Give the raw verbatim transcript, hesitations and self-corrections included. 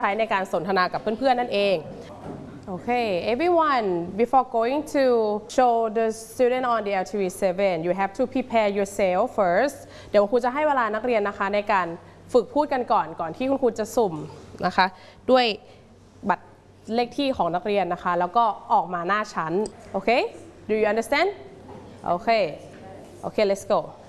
ใช้ในการสนทนากับเพื่อนๆนั่นเอง Okay, everyone, before going to show the student on the แอล ที วี เซเว่น you have to prepare yourself first เดี๋ยวครูจะให้เวลานักเรียนนะคะในการฝึกพูดกันก่อนก่อนที่คุณครูจะสุ่มนะคะด้วยบัตรเลขที่ของนักเรียนนะคะแล้วก็ออกมาหน้าชั้น Okay, do you understand? Okay, okay, let's go.